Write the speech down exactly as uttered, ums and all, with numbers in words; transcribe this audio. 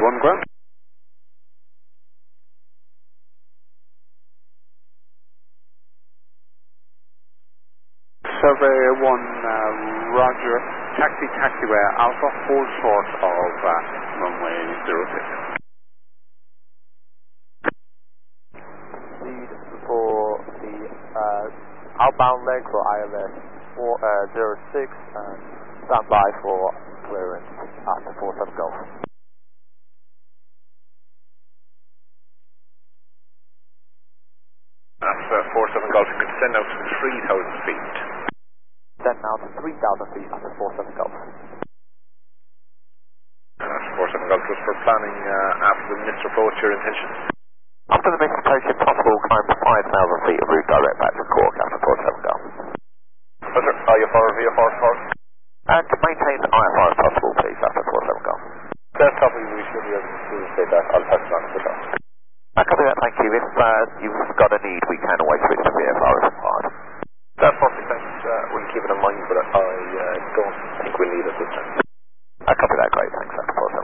one ground. Survey one, uh, roger. Taxi, taxiway Alpha, hold short of uh, runway zero six. Speed for the uh, outbound leg for I L S four, uh, zero six and stand by for clearance after four seven Golf. After four seven Golf, you can send out to three thousand feet. Send now to three thousand feet after four seven Golf. And after four seven Golf, just for planning uh, after the missed approach, your intention? After the missed approach, if possible, climb to five thousand feet and route direct back to Cork after four seven Golf. Oh, sir. I F R, V F R, four. And to maintain I F R as possible, please, after four seven Golf. That's copy, we should be able to communicate that. I'll pass it on to the shop. I copy that, thank you. If uh, you've got a need, we can always switch to V F R if required. That's perfect, thanks. Uh, we'll keep it in mind, but I uh, don't think we'll need it this time. I copy that.